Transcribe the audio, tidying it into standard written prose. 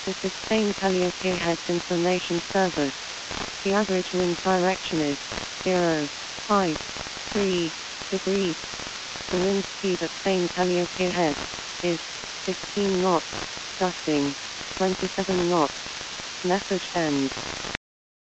This is Spain Calliope Heads Information Service. The average wind direction is 0.53 degrees. The wind speed at Spain Calliope Head is 16 knots, gusting 27 knots. Message ends.